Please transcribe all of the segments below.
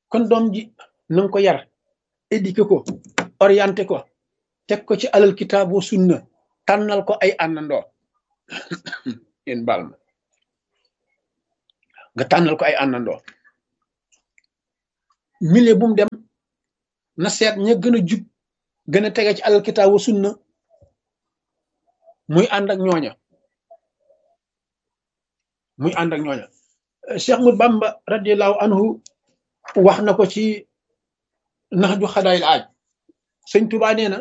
kon doom ji na nga ko yar éduqué ko orienté ko teg ko ci alal kitaabu sunna tànnal ko ay àndandoo yéen baal ma nga tànnal ko ay àndandoo milieu bu mu dem na seet ña gën a jub gën a tege ci alal kitaabu sunna muy ànd ak ñooña muy ànd ak ñooña Cheikh Ahmadou Bamba radiallahu anhu wax na ko ci nax ju xadaayil aaj sëñ Tuubaa nee na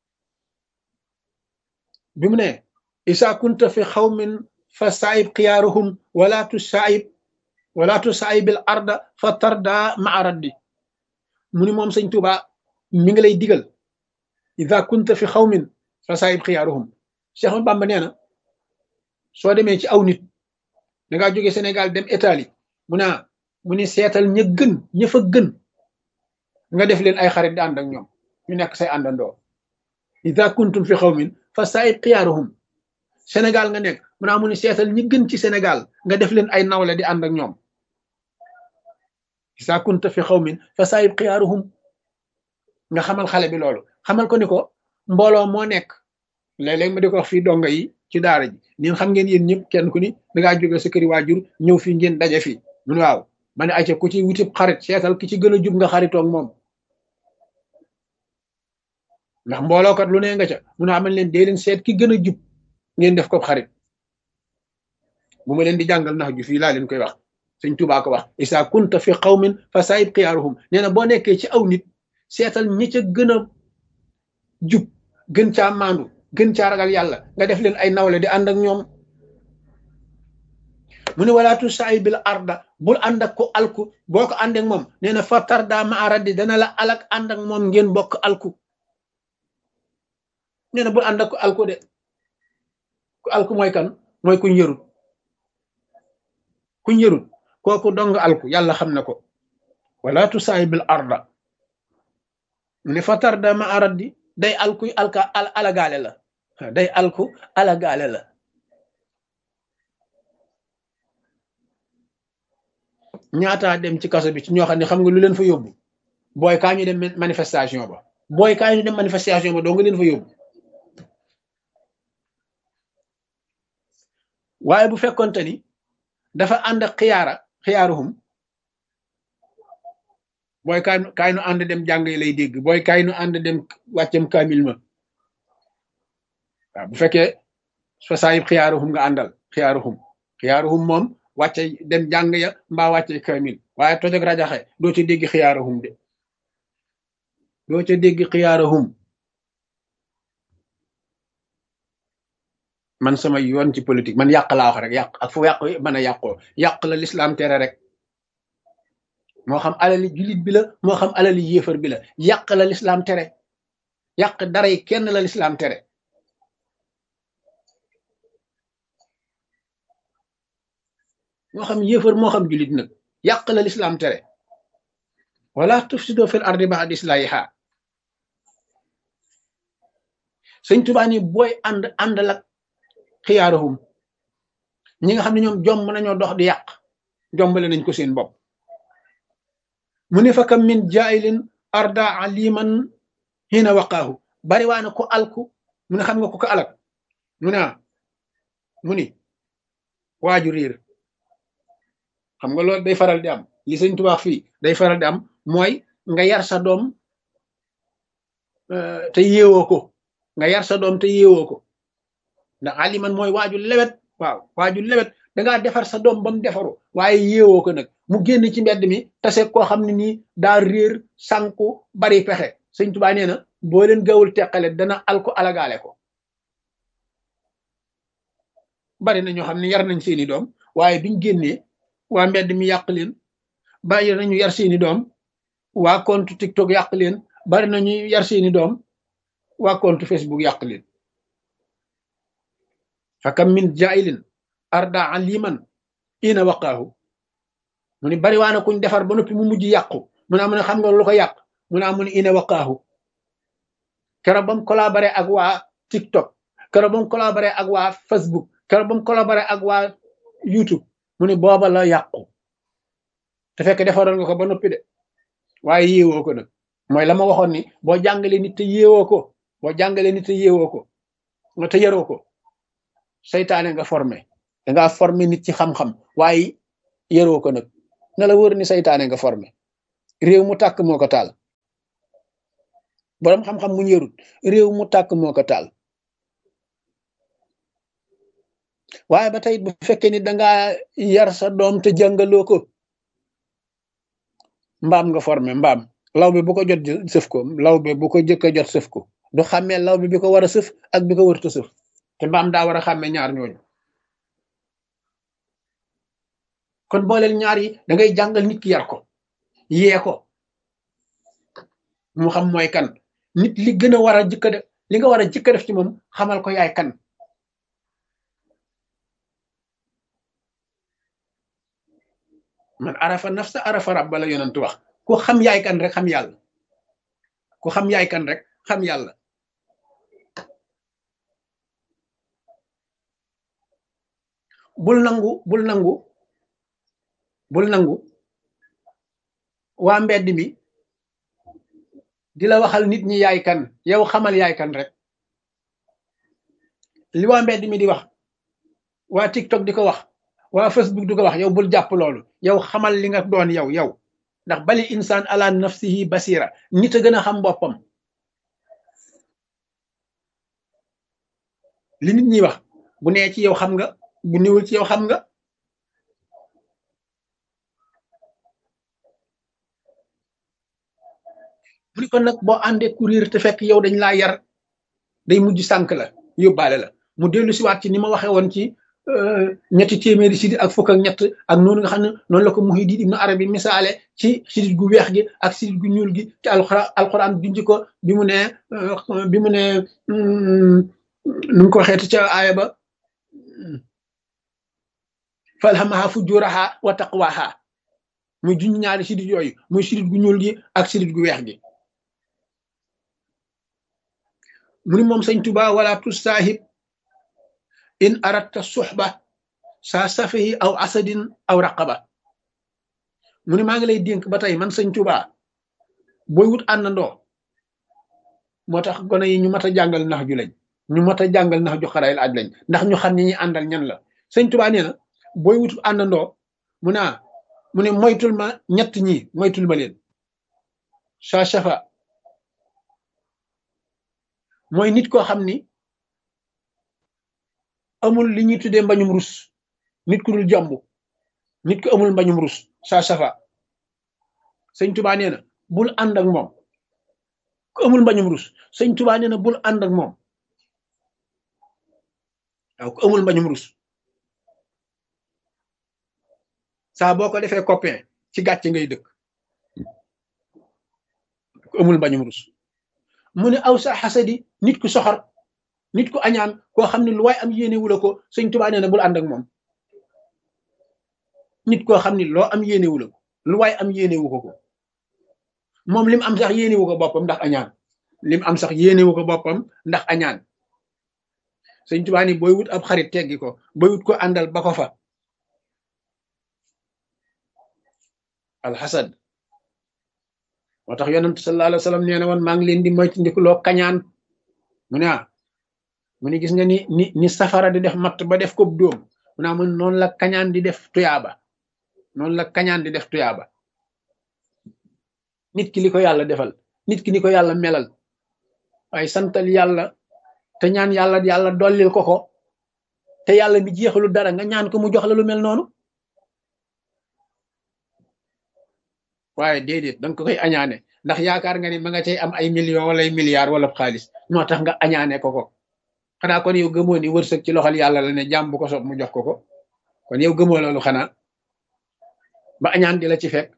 bi mu ne isa kunta fi xawmin fa saayib xiyaaruhum wala tu saayibil arda fa tarda maa raddi mu ni moom sëñ Tuubaa mi ngi lay digal isa kunta fi xawmin fa saayib xiyaaruhum Cheikh Ahmadou Bamba nee na soo demee ci aw nit da ngaa jóge Sénégal dem Italie mu ni seetal ña fa gën nga def leen ay xarit di ànd ak ñoom ñu nekk say àndandoo ida kuntum fi xawmin fa saayib xiyaaruhum Sénégal nga nekk mu ni seetal ñi gën ci Sénégal nga def leen ay nawle di ànd ak ñoom ida kunta fi xawmin fa saayib xiyaaruhum nga xamal xale bi loolu xamal ko ni ko mbooloo moo nekk léeg-léeg ma di ko wax fii donga yi ci daara ji ñun xam ngeen yéen ñëpp kenn ku ni da ngaa jóge sa këri waajur ñëw fii ngeen daje fii mun waaw ma ne ayca ku ci wutib xarit seetal ki ci gën a jub nga xaritoog moom ndax mboolookat lu ne nga ca mun a amal leen dee leen seet ki gën a jub ngeen def ko xarit bu ma leen di jàngal nax ju fii laa leen koy wax sëñ Tuubaa ko wax isa kunta fi qawmin fa saayib xiyaaruhum nee na boo nekkee ci aw nit seetal ñi ca gën a jub gën caa maandu gën caa ragal yàlla nga def leen ay nawle di ànd ak ñoom mu ne walaatu saayibil arda bul ànd ak ko alku boo ko ànd ak moom nee na fa tarda ma aradi dana la alak ànd ak moom ngeen bokk alku nee na bul ànd ak ko alku de ku alku mooy kan mooy kuñ yërut kooku dong alku yàlla xam na ko walaatu saayibil arda mu ne fa tarda ma aradi day alku alagaale la day alku alagaale la ñaataa dem ci kaso bi ci ñoo xam ne xam nga lu leen fa yóbbu booy kaa ñu dem manifestation ba doo nga leen fa yóbbu waaye bu fekkonte ni dafa ànd ak xiyaaruhum booy kaay nu ànd dem jàng lay dégg booy kaay nu ànd dem wàccam kaamil ma waaw bu fekkee fa saayib xiyaaruhum nga àndal xiyaaruhum moom wàcce dem jàng ya mbaa wàcce kaamil waaye toj ak rajaxe doo ca dégg xiyaaruhum de doo ca dégg xiyaaruhum man sama yoon ci politique man yàq laa wax rek yàq ak fu yàq mën a yàqoo yàq la lislaam tere rek moo xam alali jullit bi la moo xam alali yéefar bi la yàq la lislaam tere yàq dara yi kenn la lislaam tere moo xam yéefar moo xam jullit nag yàq la lislaam tere wala tufsido fil ardi ba'da islahiha sëñ Tuubaa ni booy ànd lak xiyaaruhum ñi nga xam ne ñoom jomb nañoo dox di yàq jombale nañ ko seen bopp mu ne fa kam min jaayilin arda aliman hina waqaahu bari waa na ko alku mu ne xam nga ko alak mu ni waaju riir xam nga loolu day faral di am li sëñ Tuubaa fii day faral di am mooy nga yar sa doom te yeewoo ko ndax aliman mooy waaju lewet waaw waaju lewet dangaa defar sa doom ba mu defaru waaye yeewoo ko nag mu génn ci mbedd mi tase koo xam ne nii daa réer sànku bari pexe sëñ Tuubaa nee na boo leen gawul teqale dana alko alagaale ko bari na ñoo xam ne yar nañ seeni doom waaye biñ génnee waa mbedd mi yàq leen bari nañu yar seeni doom waa compte TikTok yàq leen bari nañu yar seeni doom waa compte Facebook yàq leen fakam min jailin arda aliman ina waqaahu mu ni bari waana kuñ defar ba noppi mu mujj yàqu mu ne xam nga lu ko yàq mu ne ina waqaahu keroog bam collaboré ak waa TikTok keroog bam collaboré ak waa Facebook keroog bam collaboré ak waa YouTube mu ne booba la yàqu te fekk defaroon nga ko ba noppi de waaye yéewoo ko nag mooy la ma waxoon ni boo jàngalee nit te yéewoo ko boo jàngalee nit te yéewoo ko nga te yaroo ko seytaane nga formé dangaa formé nit ci xam-xam waaye yaroo ko nag na la wóor ni seytaane nga formé réew mu tàkk moo ko taal boroom xam-xam mu yarut réew mu tàkk moo ko taal waaye ba tey bu fekkee ni dangaa yar sa doom te jàngaloo ko mbaam nga formé mbaam law bi bu ko jot sëf ko law bi bu ko jëkk a jot sëf ko du xàmmee law bi ko war a sëf ak bi ko wërta sëf te mbaam daa war a xàmmee ñaar ñooñu kon booleel ñaar yi da ngay jàngal nit ki yar ko yee ko mu xam mooy kan nit li gën a war a jëkk a def li nga war a jëkk a def ci moom xamal ko yaay kan man arafa nafsa arafa rabba la yonent wax ku xam yaay kan rek xam yàlla ku xam yaay kan rek xam yàlla bul nangu waa mbedd mi di la waxal nit ñi yaay kan yow xamal yaay kan rek li waa mbedd mi di wax waa TikTok di ko wax waa Facebook di ko wax yow bul jàpp loolu yow xamal li nga doon yow ndax bali insaan ala nafsihi basira nit a gën a xam boppam li nit ñi wax bu nee ci yow xam nga bu néewul ci yow xam nga bu ni kon nag boo àndee courir te fekk yow dañ laa yar day mujj sànk la yóbbaale la mu dellu siwaat ci ni ma waxee woon ci ñetti téeméeri sidit ak fukk ak ñett ak noonu nga xam ne noonu la ko Muhyiddin Ibn Arabi misaale ci sidit gu weex gi ak sidit gu ñuul gi te alquran junj ko bi mu ne nu mu ko waxeeti ca aaya ba falhamaha fujuraha wa taqwaha muy junj ñaari sidit yooyu muy sidit gu ñuul gi ak sidit gu weex gi mu ni moom sëñ Tuba wala tusaahib in aratta suxba saa safihi aw asadin aw raqaba mu ni maa ngi lay dénk ba tey man sëñ Tuba booy wut àndandoo moo tax gone yi ñu mat a jàngal nax ju lañ ñu mat a jàngal nax ju xarayil aj lañ ndax ñu xam ñi ñuy àndal ñan la sëñ Tuba nee na booy wut àndandoo mu ne moytul ma ñett ñi moytul ma leen saa safa mooy nit koo xam ni amul li ñuy tuddee mbañum rus nit ku dul jàmbu nit ku amul mbañum rus saa safa sëñ Tuba nee na bul ànd ak moom ku amul mbañum rus sëñ Tuba nee na bul ànd ak moom waaw ku amul mbañum rus saa boo ko defee copain ci gàcce ngay dëkk ku amul mbañum rus mu ne aw sa xasadi nit ku soxor nit ku añaan koo xam ne lu waay am yéene wula ko sëñ Tuba nee na bul ànd ak moom nit koo xam ne loo am yéene wula ko lu waay am yéene wu ko moom lim am sax yéene wu ko boppam ndax añaan lim am sax yéene wu ko boppam ndax añaan sëñ Tuba ni booy wut ab xarit teggi ko booy wut ko àndal ba ko fa alxasad moo tax yonent sallallahu alayhi wa sallam nee na woon maa ngi leen di moytandikuloo kañaan mu ne gis nga ni safara di def matt ba def ko dóom mu ne man noonu la kañaan di def tuyaaba noonu la kañaan di def tuyaaba nit ki li ko yàlla defal nit ki ni ko yàlla melal waaye santal yàlla te ñaan yàlla dollil ko te yàlla mi jeexalu dara nga ñaan ko mu jox la lu mel noonu waaye déedéet danga ko koy añaane ndax yaakaar nga ni ma nga cay am ay millions wala ay milliards wala xaalis moo tax nga añaane ko xanaa kon yow gëmoo ni wërsëg ci loxol yàlla la ne jàmm bu ko sob mu jox ko kon yow gëmoo loolu xanaa ba añaan di la ci fekk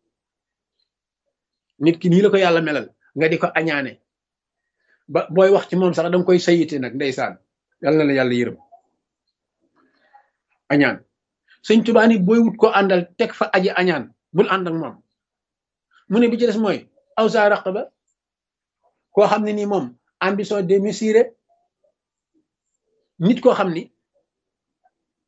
nit ki nii la ko yàlla melal nga di ko añaane ba booy wax ci moom sax danga koy sayite nag ndeysaan yàlla na la yàlla yërëm añaan sëñ Tuubaa ni booy wut ko àndal teg fa aji añaan bul ànd ak moom mu ne bi ci des mooy aw sa raqaba koo xam ne nii moom ambition démesurée nit koo xam ni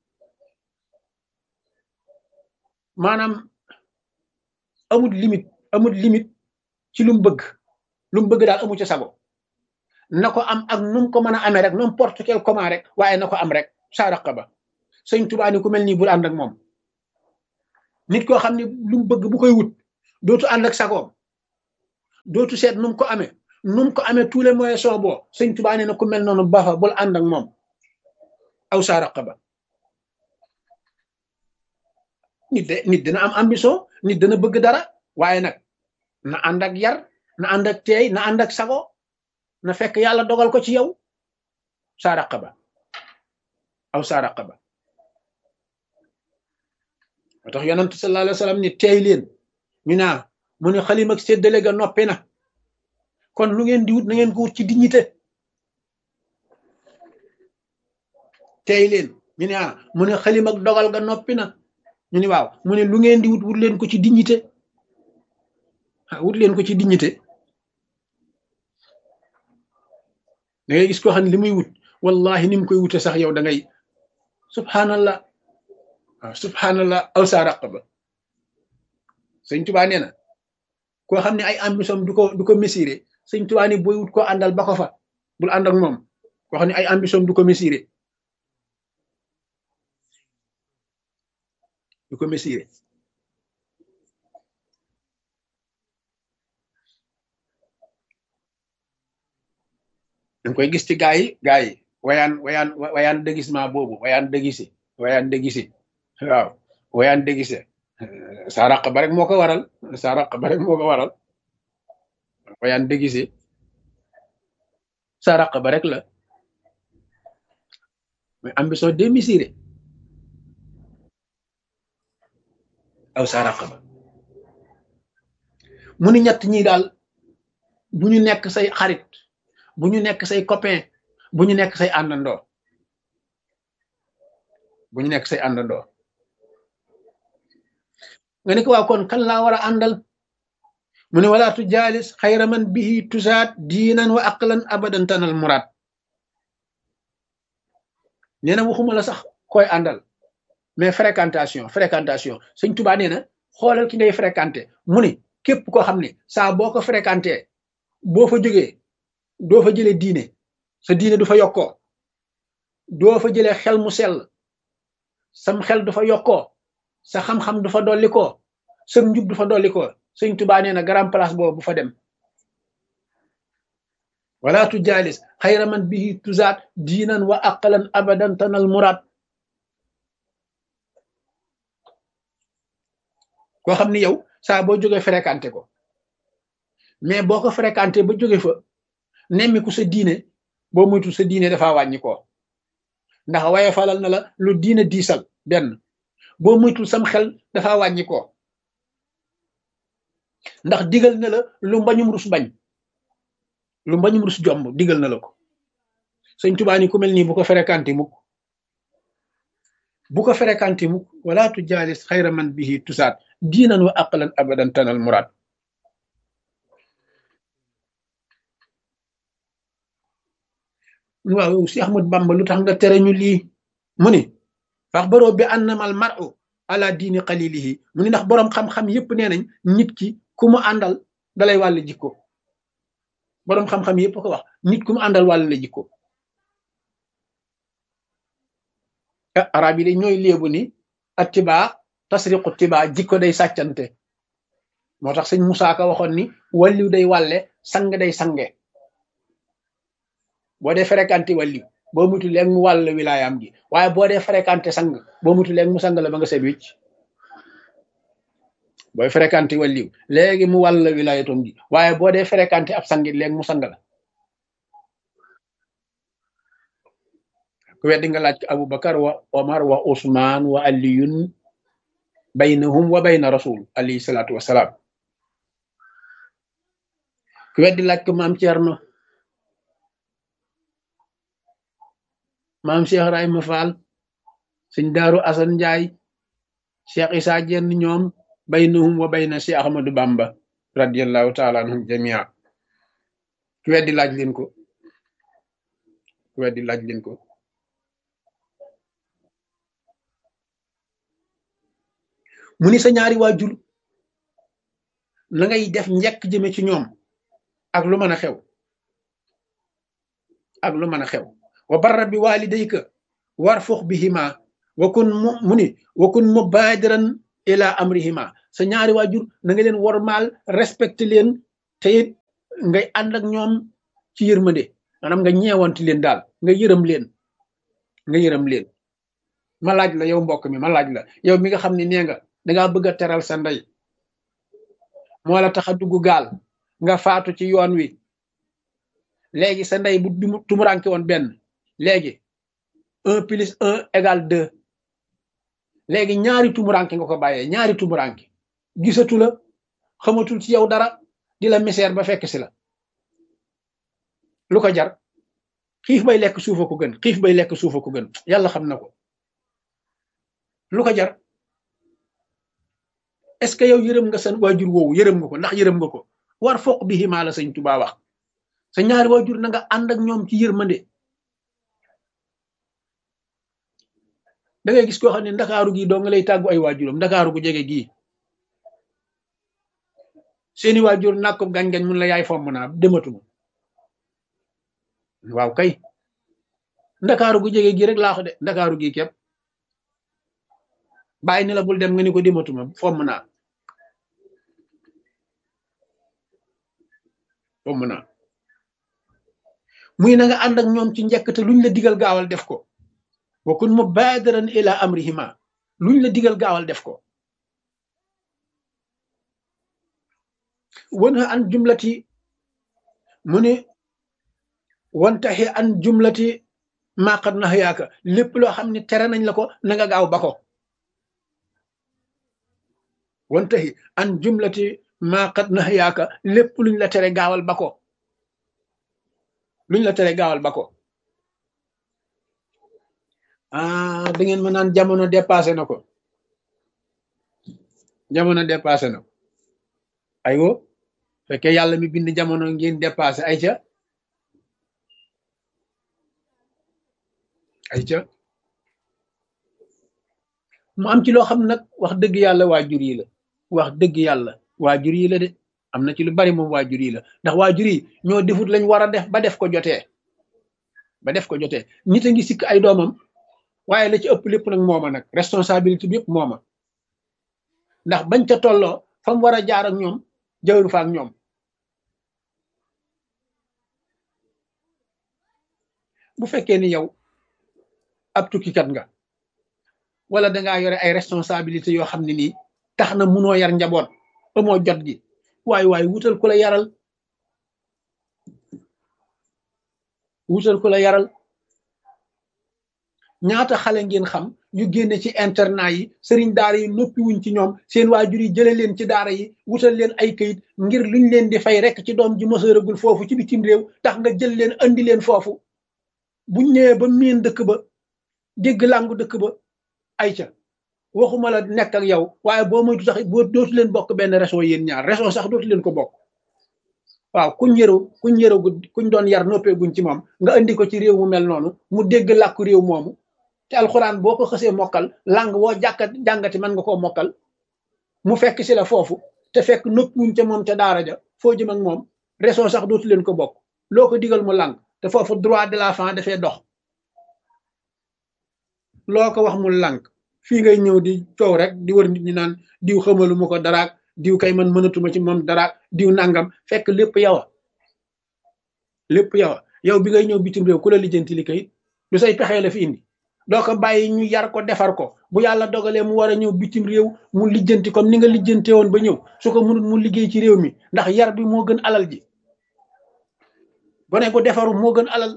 maanaam amul limite amul limite ci lu mu bëgg daal amu ci sago na ko am ak nu mu ko mën a amee rek n'importe quel comment rek waaye na ko am rek saa raqaba sëñ Tuubaa ni ku mel nii bul ànd ak moom nit koo xam ne lu mu bëgg bu koy wut dootu ànd ak sagoom dootu seet nu mu ko amee tous les moyens sont bons sëñ Tuubaa nee na ku mel noonu baaxa bul ànd ak moom aw saa raqaba nit dina am ambition nit dina bëgg dara waaye nag na ànd ak yar na ànd ak teey na ànd ak sago na fekk yàlla dogal ko ci yow saa raqaba aw saa raqaba moo tax yonent sallallahu alayhi wa sallam ni teey leen ñu naa mu ne xalim ak séddale ga noppi na kon lu ngeen di wut na ngeen ko wut ci dignité teey leen ñu ne mu ne xalim ak dogal ga noppi na ñu ni waaw mu ne lu ngeen di wut leen ko ci dignité wut leen ko ci dignité da ngay gis koo xam ne li muy wut wallahi ni mu koy wute sax yow da ngay subhanallah waaw subhanallah aw saa raqaba sëñ Tuubaa nee na koo xam ne ay ambition du ko mesurer sëñ Tuubaa ni booy wut koo àndal ba ko fa bul ànd ak moom koo xam ne ay ambition du ko mesurer danga koy gis ci gaa yi wayaan déguisement boobu wayaan déguisé waaw wayaan déguisé saa raqaba rek moo ko waral wayaan déguisé saa raqaba rek la mais ambition démesurée aw saa raqaba mu ni ñett ñi daal bu ñu nekk say xarit bu ñu nekk say copain bu ñu nekk say àndandoo nga ne ko waa kon kan laa war a àndal mu ne wala tu jaalis xayra man bihi tusaat diinan wa aqlan abadan tanal muraad nee na waxuma la sax koy àndal mais fréquentation sëñ Tuubaa nee na xoolal ki ngay fréquenté mu ne képp koo xam ne saa boo ko fréquenté boo fa jógee doo fa jëlee diine sa diine du fa yokkoo doo fa jëlee xel mu sell sam xel du fa yokkoo sa xam-xam du fa dollikoo sa njub du fa dollikoo sëñ Tuubaa nee na grand place boobu bu fa dem wala tu jaalis xayra man bihi tuzaat diinan wa aqlan abadan tanal muraad koo xam ni yow saa boo jógee fréquenté ko mais boo ko fréquenté ba jóge fa nemmiku sa diine boo moytu sa diine dafa wàññi ko ndax waaye falal na la lu diine diisal benn boo moytul sam xel dafa wàññi ko ndax digal na la lu mbañum rus bañ lu mbañum rus jomb digal na la ko sëñ Tuubaa ni ku mel nii bu ko fréquenté mukk wala tu jaalis xayra man bihi tusaat diinan wa aqlan abadan tanal muraad waaw si Ahmad Bamba lu tax nga tere ñu lii mu ni fax baroo bi annamal mar'u ala diini qalilihi mu ni ndax boroom xam-xam yépp nee nañ nit ki ku mu àndal dalay wàll jikko boroom xam-xam yépp ko wax nit ku mu àndal wàll la jikko arab yi de ñooy léebu ni attibaa tasriqu tibaa jikko day sàccante moo tax sëñ Musaa Ka waxoon ni wàlliw day wàlle sang day sange boo dee fréquenté wàlliw boo mutu léegi mu wàll wilaayaam gi waaye boo dee fréquenté sang boo mutu léegi mu sang la ba nga set wicc booy fréquenté wàlliw léegi mu wàll wilaayatom gi waaye boo dee fréquenté ab sangit léegi mu sang la ku weddi nga laaj ko Abubakar wa Omar wa Usmaan wa Aliyun baynahum wa bayna rasul alayhi salaatu wasalaam ku weddi laaj ko maam Cerno maam Cheikh Ibrahima Fall sëñ Daaru Asan Njaay Cheikh Isaa Jenn ñoom baynahum wa bayna Cheikh Ahmadu Bamba radiyallahu taala anhum jamia ku weddi laaj leen ko mu ni sa ñaari waajur na ngay def njekk jëme ci ñoom ak lu mën a xew ak lu mën a xew wa barra bi walidayka warfux bihima mu ni wa kun mubadiran ila amrihima sa ñaari waajur na nga leen wormaal respecté leen te it ngay ànd ak ñoom ci yërmande maanaam nga ñeewanti leen daal nga yërëm leen ma laaj la yow mbokk mi ma laaj la yow mi nga xam ne nee nga dangaa bëgg a teral sa ndey moo la tax a dugg gaal nga faatu ci yoon wi léegi sa ndey bu tumuranke woon benn léegi 1 plus 1 égale 2 léegi ñaari tumuranke nga ko bàyyee ñaari tumuranke gisatu la xamatul ci yow dara di la misère ba fekk si la lu ko jar xiif bay lekk suufa ko gën xiif bay lekk suufa ko gën yàlla xam na ko lu ko jar est-ce que yow yërëm nga sa waajur woowu yërëm nga ko ndax yërëm nga ko war foq bi ximaa la sëñ Tuubaa wax sa ñaari waajur na nga ànd ak ñoom ci yërmande da ngay gis koo xam ne ndakaaru gii doo nga lay tàggu ay waajuram ndakaaru gu jege gii seeni waajur nàkk ko gañ-gañ mun la yaay fomm naa dematuma waaw kay ndakaaru gu jege gii rek laa ko de ndakaaru gii képp bàyyi ni la bul dem nga ni ko dematuma fomm naa muy na nga ànd ak ñoom ci njëkk te luñ la digal gaawal def ko wa kun mubadiran ila amrihima luñ la digal gaawal def ko wanha an jumlati mu ne wantaxi an jumlati maqat naxyaaka lépp loo xam ne tere nañ la ko na nga gaaw ba ko wantaxi an jumlati maqat naxyaaka lépp luñ la tere gaawal ba ko luñ la tere gaawal ba ko da ngeen ma naan jamono dépassé na ko jamono dépassé na ko aywo fekkee yàlla mi bind jamono ngeen dépassé ayca mu am ci loo xam nag wax dëgg yàlla waajur yi la wax dëgg yàlla waajur yi la de am na ci lu bari moom waajur yi la ndax waajur yi ñoo defut lañ war a def ba def ko jotee nit a ngi sikk ay doomam waaye la ci ëpp lépp nag mooma nag responsabilité bi yëpp mooma ndax bañ ca tolloo fa mu war a jaar ak ñoom jawru fa ak ñoom bu fekkee ni yow ab tukkikat nga wala dangaa yore ay responsabilité yoo xam ne nii tax na munoo yar njaboot amoo jot gi waaye wutal ku la yaral ñaata xale ngeen xam yu génne ci internat yi sëriñ daara yi noppi wuñ ci ñoom seen waajur yi jële leen ci daara yi wutal leen ay këyit ngir luñ leen di fay rek ci doom ji mësëragul foofu ci bitim réew tax nga jël leen andi leen foofu buñ ñëwee ba miin dëkk ba dégg làngu dëkk ba ayca waxuma la nekk ak yow waaye boo moytu sax boo dootu leen bokk benn réseau yéen ñaar réseau sax dootu leen ko bokk waaw kuñ doon yar noppeeguñ ci moom nga andi ko ci réew mu mel noonu mu dégg làkku réew moomu te alxuraan boo ko xësee mokkal langue woo jàngati mën nga koo mokkal mu fekk si la foofu te fekk noppiwuñ ca moom ca daara ja foo jëm ak moom réseau sax dootu leen ko bokk loo ko digal mu làng te foofu droit de l'enfant dafay dox loo ko wax mu làng fii ngay ñëw di coow rek di wër nit ñi naan diw xamalu ma ko daraak diw kay man mënatuma ci moom daraak diw nangam fekk lépp yow yow bi ngay ñëw bitim réew ku la lijjanti li kayit du say pexee la fi indi doo ko bàyyi ñu yar ko defar ko bu yàlla dogalee mu war a ñëw bitim réew mu lijjanti comme ni nga lijjante woon ba ñëw su ko mënut mu liggéey ci réew mi ndax yar bi moo gën alal ji gone gu defaru moo gën alal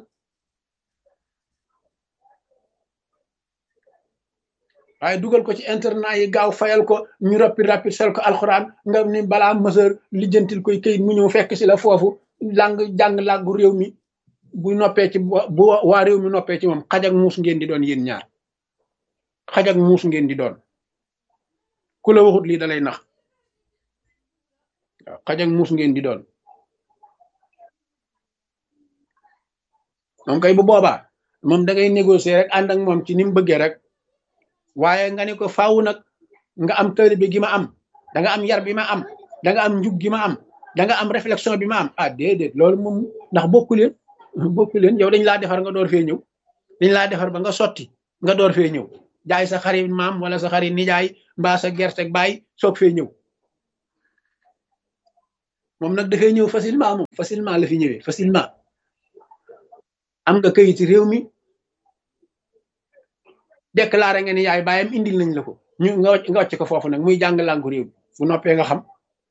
waaye dugal ko ci internat yi gaaw fayal ko ñu rapide sel ko alxuraan nga ni balaa mësër lijjantil koy këyit mu ñëw fekk si la foofu jàng làggu réew mi bu noppee ci bu waa réew mi noppee ci moom xaj ak muus ngeen di doon yéen ñaar xaj ak muus ngeen di doon ku la waxut lii dalay nax waaw xaj ak muus ngeen di doon moom kay bu boobaa moom da ngay négocier rek ànd ak moom ci ni mu bëggee rek waaye nga ne ko faaw nag nga am taalibe gi ma am da nga am yar bi ma am da nga am njub gi ma am da nga am réflexion bi ma am ah déedéet loolu moom ndax bokku leen yow dañ laa defar nga door fee ñëw dañ laa defar ba nga sotti nga door fee ñëw jaay sa xarit maam wala sa xarit nijaay mbaa sa gerte baay soog fee ñëw moom nag dafay ñëw facilement la fi ñëwee facilement am nga kayiti réew mi déclaré nga ni yaay baayam indil nañ la ko ñu nga wàcc ko foofu nag muy jàng làngu réew mi bu noppee nga xam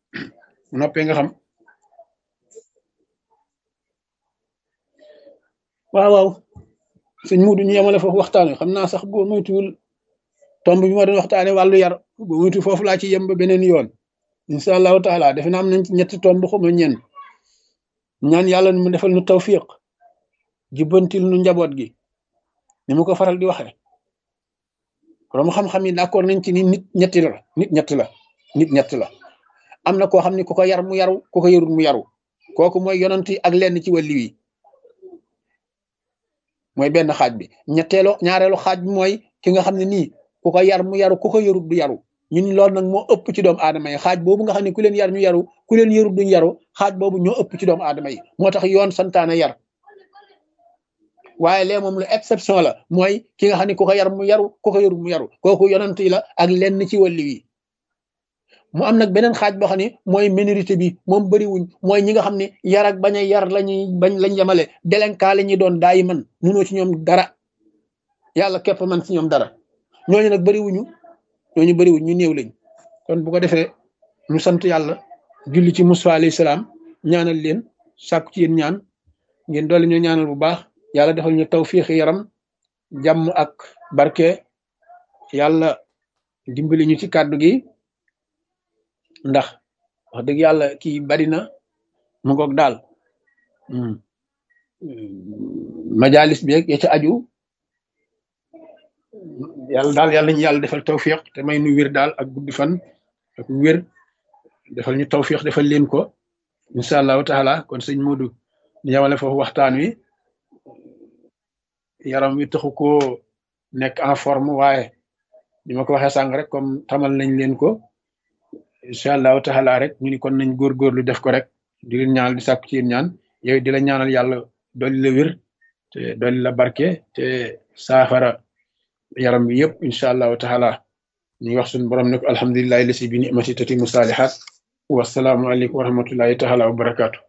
waaw sëñ Muudu ñu yemale foofu waxtaan wi xam naa sax boo moytuwul tomb bi ma doon waxtaane wàllu yar boo moytu foofu laa ci yem ba beneen yoon incha allahu taala defe naa am nañ ci ñetti tomb xuma ñenn ñaan yàlla mu defal nu tawfiq jubbantil nu njaboot gi ni mu ko faral di waxe borom xam-xam yi d'accord nañ ci ni nit ñett la am na koo xam ne ku ko yar mu yaru ku ko yarul mu yaru kooku mooy yonent yi ak lenn ci wàllu yi mooy benn xaaj bi ñaareelu xaaj bi mooy ki nga xam ne nii ku ko yar mu yaru ku ko yarul du yaru ñun loolu nag moo ëpp ci doomu aadama yi xaaj boobu nga xam ne ku leen yar ñu yaru ku leen yarul duñ yaru xaaj boobu ñoo ëpp ci doomu aadama yi moo tax yoon santaane yar waaye lee moom lu exception la mooy ki nga xam ne ku ko yar mu yaru ku ko yarul mu yaru kooku yonent yi la ak lenn ci wàllu yi mu am nag beneen xaaj boo xam ne mooy minorité bi moom bëriwuñ mooy ñi nga xam ne yar ak bañ a yar lañ yemale délinquant la ñuy doon daayi man munoo ci ñoom dara yàlla képp man ci ñoom dara ñooñu nag bëriwuñ ñu néew lañ kon bu ko defee ñu sant yàlla julli ci Musaa alayhi salaam ñaanal leen sàkku ci yéen ñaan ngeen doole ñu ñaanal bu baax yàlla defal ñu tawfiix yaram jàmm ak barke yàlla dimbali ñu ci kàddu gi ndax wax dëgg yàlla kii bari na mu ngoog daal majalis bi ya ca aju yàlla ñu yàlla defal tawfiq te may nu wér daal ak guddi fan ak wér defal ñu tawfiq defal leen ko incha allahu taala kon sëñ Modou ñu yamale foofu waxtaan wi yaram wi taxu koo nekk en forme waaye ni ma ko waxee sànq rek comme tamal nañ leen ko incha allahu taala rek ñu ni kon nañ góorgóorlu def ko rek di leen ñaanal di sàkku ci yéen ñaan yow di la ñaanal yàlla dolli la wér te dolli la barke te saafara yaram bi yëpp incha allahu taala ñu ngi wax suñu borom ne ko alhamdulilahi lasi bi nimati tatimu saalihat wasalaamu aleykum wa rahmatullahi taala wa barakaatu